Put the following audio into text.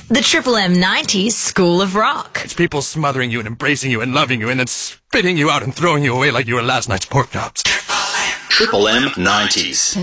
The Triple M 90s School of Rock. It's people smothering you and embracing you and loving you and then spitting you out and throwing you away like you were last night's pork chops. Triple M 90s.